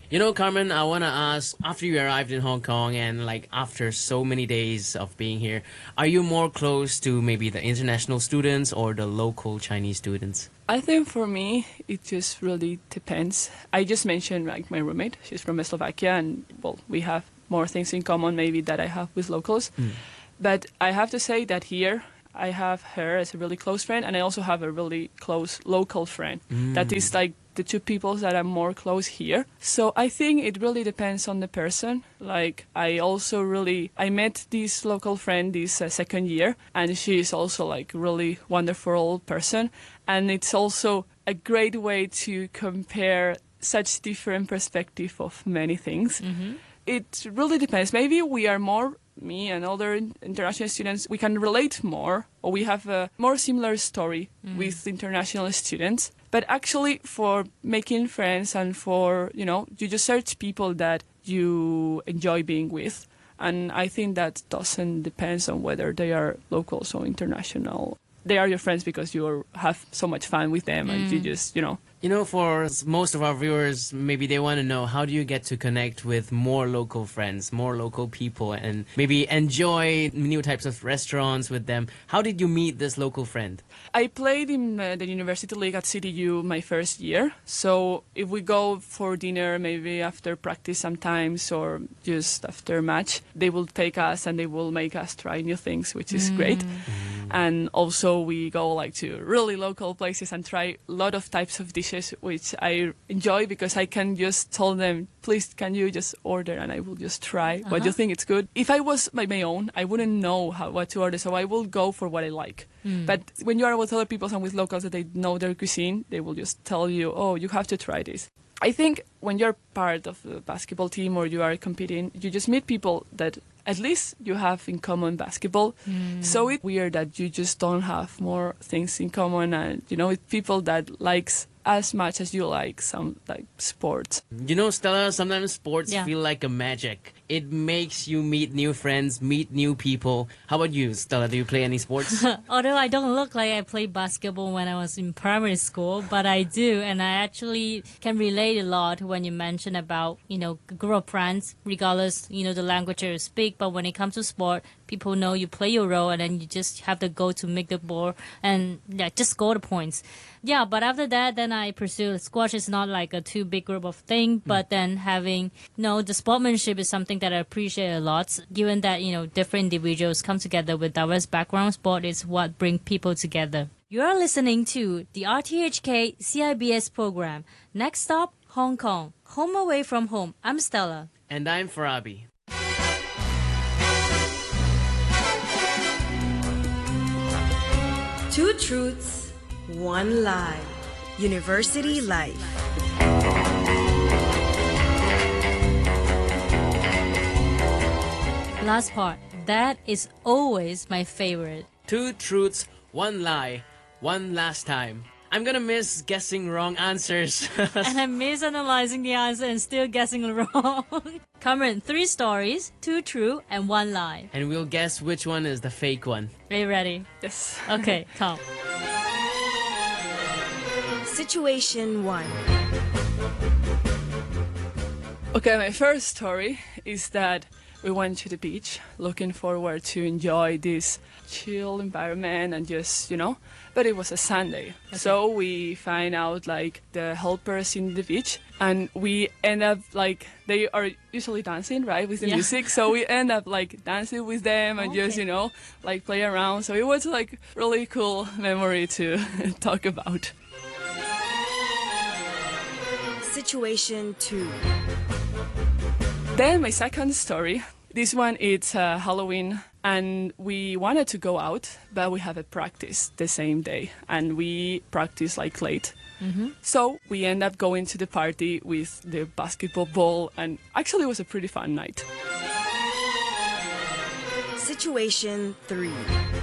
You know, Carmen, I want to ask, after you arrived in Hong Kong and like after so many days of being here, are you more close to maybe the international students or the local Chinese students? I think for me, it just really depends. I just mentioned like my roommate, she's from Slovakia, and well, we have more things in common maybe that I have with locals. But I have to say that here, I have her as a really close friend, and I also have a really close local friend. That is like the two people that are more close here. So I think it really depends on the person. Like I met this local friend this second year, and she is also like really wonderful person. And it's also a great way to compare such different perspective of many things. It really depends. Maybe we are more, me and other international students, we can relate more, or we have a more similar story with international students. But actually, for making friends and for, you just search people that you enjoy being with. And I think that doesn't depend on whether they are locals or international. They are your friends because you have so much fun with them and you just, You know, for most of our viewers, maybe they want to know, how do you get to connect with more local friends, more local people, and maybe enjoy new types of restaurants with them? How did you meet this local friend? I played in the University League at CDU my first year. So if we go for dinner, maybe after practice sometimes or just after match, they will take us and they will make us try new things, which is great. And also we go like to really local places and try a lot of types of dishes, which I enjoy because I can just tell them, please, can you just order, and I will just try what you think it's good. If I was by my own, I wouldn't know what to order, so I will go for what I like. But when you are with other people and with locals that they know their cuisine, they will just tell you, oh, you have to try this. I think when you're part of a basketball team or you are competing, you just meet people that at least you have in common basketball. So it's weird that you just don't have more things in common, and with people that likes as much as you like some like sports. You know, Stella, sometimes sports feel like a magic. It makes you meet new friends, meet new people. How about you, Stella? Do you play any sports? Although I don't look like I played basketball when I was in primary school, but I do, and I actually can relate a lot when you mention about, group of friends, regardless, the language you speak, but when it comes to sport, people know you play your role and then you just have to go to make the ball and just score the points. Yeah, but after that, then I pursue squash is not like a too big group of thing, but then having, the sportsmanship is something that I appreciate a lot. Given that, different individuals come together with diverse backgrounds, sport is what brings people together. You are listening to the RTHK CIBS program. Next stop, Hong Kong. Home away from home. I'm Stella. And I'm Farabi. Two truths, one lie. University life. Last part. That is always my favorite. Two truths, one lie, one last time. I'm gonna miss guessing wrong answers. And I'm misanalyzing the answer and still guessing wrong. Cameron, 3 stories, 2 true and 1 lie. And we'll guess which one is the fake one. Are you ready? Yes. Okay, come. Situation 1. Okay, my first story is that we went to the beach looking forward to enjoy this chill environment and just, but it was a Sunday. Okay. So we find out like the helpers in the beach and we end up like, they are usually dancing, right, with the music. So we end up like dancing with them and just, like play around. So it was like really cool memory to talk about. Situation 2. Then my second story, this one it's Halloween and we wanted to go out, but we have a practice the same day and we practice like late. So we end up going to the party with the basketball ball and actually it was a pretty fun night. Situation 3.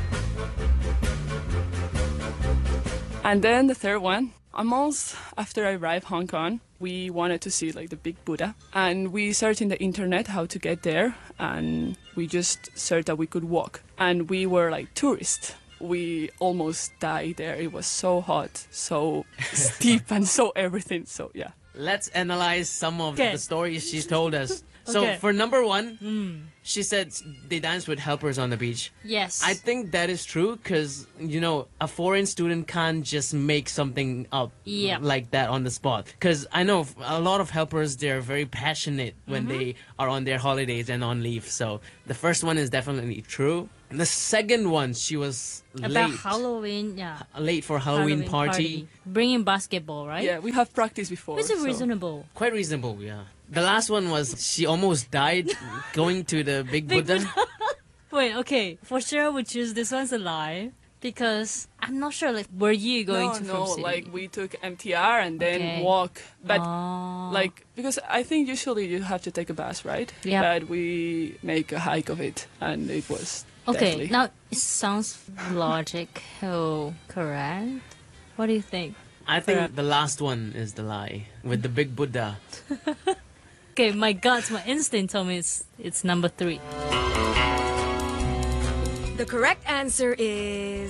And then the third one, a month after I arrived Hong Kong, we wanted to see like the big Buddha and we searched in the internet how to get there and we just searched that we could walk and we were like tourists. We almost died there. It was so hot, so steep and so everything. So yeah. Let's analyze some of Okay. the stories she's told us. So Okay. for number one, she said they danced with helpers on the beach. Yes. I think that is true because, a foreign student can't just make something up Yeah. like that on the spot. Because I know a lot of helpers, they're very passionate when they are on their holidays and on leave. So the first one is definitely true. The second one, she was about late. Halloween, yeah. Late for Halloween party. Bringing basketball, right? Yeah, we have practiced before. Is it so- reasonable? Quite reasonable, yeah. The last one was she almost died going to the Big Buddha. Wait, okay. For sure, I would choose this one's a lie because I'm not sure. Like, were you going to from city? like we took MTR and then Okay. walk. But Oh. like, because I think usually you have to take a bus, right? Yeah. But we make a hike of it, and it was Okay, deadly. now it sounds logical, correct? What do you think? I think the last one is the lie with the Big Buddha. Okay, my guts, my instinct told me it's number 3. The correct answer is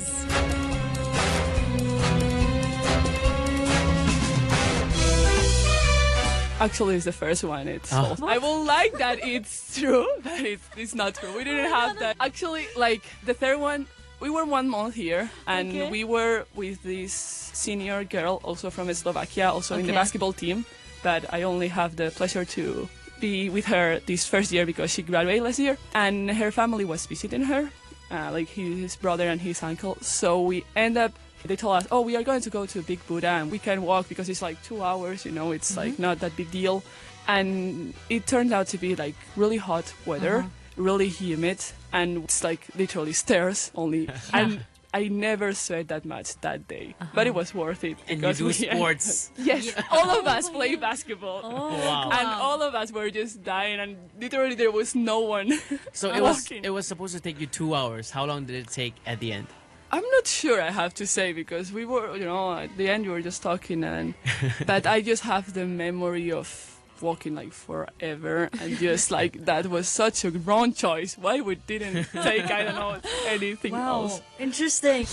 Actually, it's the first one. It's Oh. false. I will like that it's true, but it's not true. We didn't have that. Actually, like the third one, we were 1 month here, and Okay. we were with this senior girl, also from Slovakia, also in the Okay. basketball team. But I only have the pleasure to be with her this first year because she graduated last year, and her family was visiting her, like his brother and his uncle. So we end up. They told us, "Oh, we are going to go to Big Buddha and we can walk because it's like 2 hours. It's like not that big deal." And it turned out to be like really hot weather, really humid, and it's like literally stairs only. And I never sweat that much that day, but it was worth it. And you because do we- sports. Yes, all of us play basketball. Wow. And all of us were just dying, and literally there was no one. So walking. it was supposed to take you 2 hours. How long did it take at the end? I'm not sure, I have to say, because we were, at the end we were just talking, but I just have the memory of walking like forever, and just like that was such a wrong choice. Why we didn't take, I don't know, anything else. Interesting.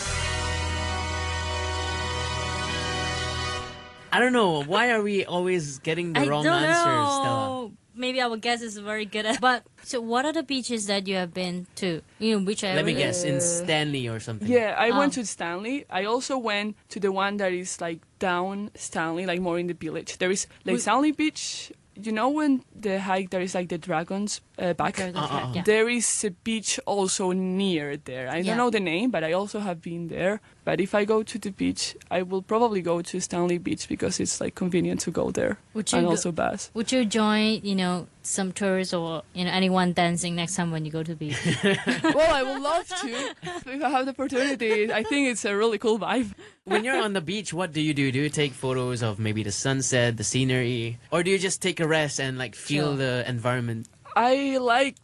I don't know. Why are we always getting the I wrong don't answers, Stella? know. Maybe our guess is very good at. But so, what are the beaches that you have been to? Which area? Let me guess, in Stanley or something. Yeah, I went Oh. to Stanley. I also went to the one that is like down Stanley, like more in the village. There is Lake Stanley Beach. You know when the hike there is like the dragons back? Yeah. There is a beach also near there. I Yeah. don't know the name, but I also have been there. But if I go to the beach, I will probably go to Stanley Beach because it's like convenient to go there. Would you And go- also bus. Would you join, some tourists or anyone dancing next time when you go to the beach? Well, I would love to if I have the opportunity. I think it's a really cool vibe. When you're on the beach, what do you do? Do you take photos of maybe the sunset, the scenery? Or do you just take a rest and like feel Sure. the environment? I like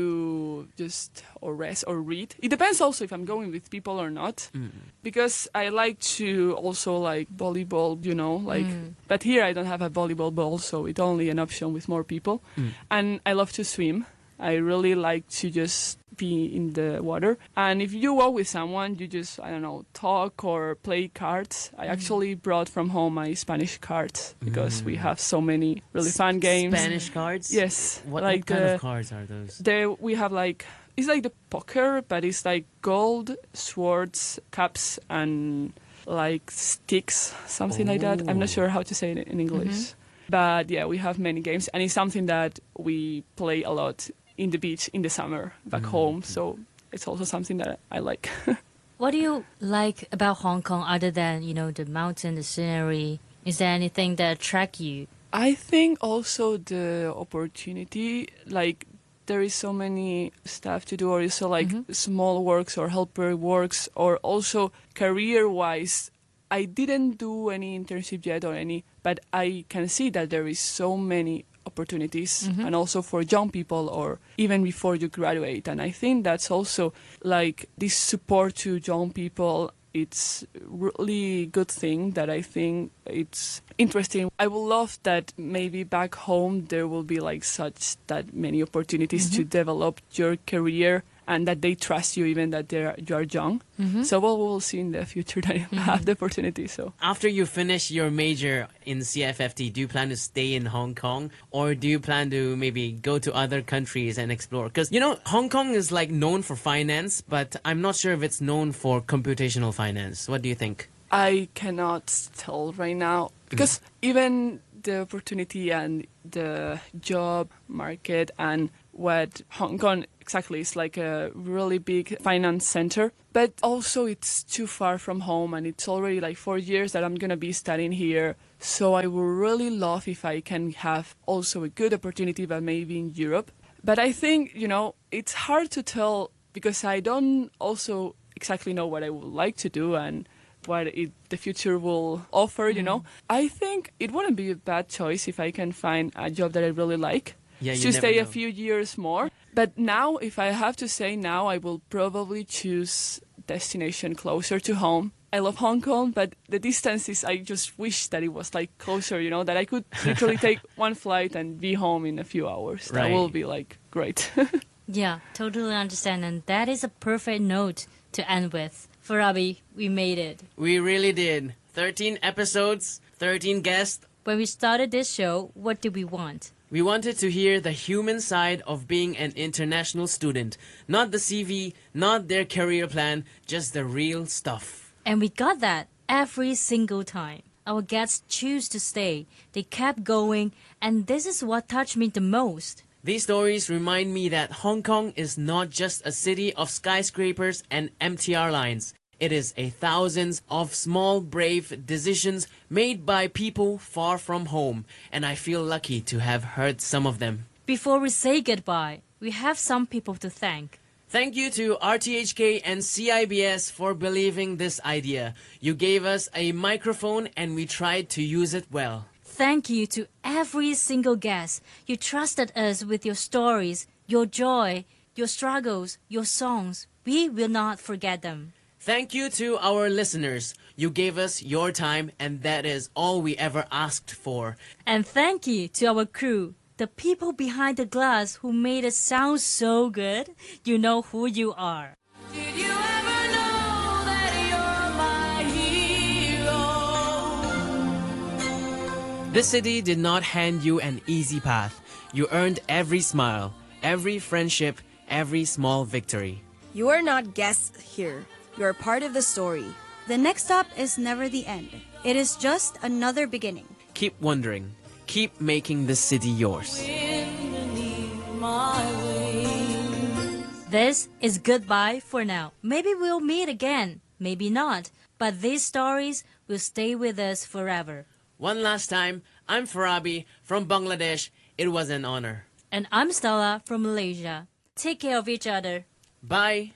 to just or rest or read. It depends also if I'm going with people or not. Because I like to also like volleyball, but here I don't have a volleyball ball, so it's only an option with more people. And I love to swim. I really like to just be in the water. And if you walk with someone, you just, I don't know, talk or play cards. I actually brought from home my Spanish cards because we have so many really fun games. Spanish cards? Yes. What like kind the, of cards are those? there we have like it's like the poker, but it's like gold, swords, cups, and like sticks, something like that. I'm not Oh. sure how to say it in English, but yeah, we have many games, and it's something that we play a lot in the beach in the summer back home. So it's also something that I like. What do you like about Hong Kong other than, the mountain, the scenery? Is there anything that attract you? I think also the opportunity, like there is so many stuff to do, or also like small works or helper works, or also career-wise. I didn't do any internship yet or any, but I can see that there is so many opportunities, and also for young people or even before you graduate. And I think that's also like this support to young people. It's really good thing that I think it's interesting. I would love that maybe back home there will be like such that many opportunities to develop your career and that they trust you even that you are young. So we'll see in the future that I have the opportunity. So After you finish your major in CFFT, do you plan to stay in Hong Kong, or do you plan to maybe go to other countries and explore? Because, Hong Kong is like known for finance, but I'm not sure if it's known for computational finance. What do you think? I cannot tell right now because even the opportunity and the job market and what Hong Kong exactly is like a really big finance center, but also it's too far from home and it's already like 4 years that I'm going to be studying here. So I would really love if I can have also a good opportunity, but maybe in Europe. But I think, it's hard to tell because I don't also exactly know what I would like to do and what the future will offer, I think it wouldn't be a bad choice if I can find a job that I really like. Yeah, you to never stay know. a few years more. But now, if I have to say now, I will probably choose destination closer to home. I love Hong Kong, but the distance is, I just wish that it was like closer, that I could literally take one flight and be home in a few hours. That Right. will be like great. Yeah, totally understand. And that is a perfect note to end with. Farabi, we made it. We really did. 13 episodes, 13 guests. When we started this show, what did we want? We wanted to hear the human side of being an international student. Not the CV, not their career plan, just the real stuff. And we got that every single time. Our guests choose to stay. They kept going, and this is what touched me the most. These stories remind me that Hong Kong is not just a city of skyscrapers and MTR lines. It is a thousands of small, brave decisions made by people far from home, and I feel lucky to have heard some of them. Before we say goodbye, we have some people to thank. Thank you to RTHK and CIBS for believing this idea. You gave us a microphone and we tried to use it well. Thank you to every single guest. You trusted us with your stories, your joy, your struggles, your songs. We will not forget them. Thank you to our listeners. You gave us your time, and that is all we ever asked for. And thank you to our crew, the people behind the glass who made it sound so good. You know who you are. Did you ever know that you're my hero? This city did not hand you an easy path. You earned every smile, every friendship, every small victory. You are not guests here. You are part of the story. The next stop is never the end. It is just another beginning. Keep wondering. Keep making this city yours. This is goodbye for now. Maybe we'll meet again, maybe not. But these stories will stay with us forever. One last time, I'm Farabi from Bangladesh. It was an honor. And I'm Stella from Malaysia. Take care of each other. Bye.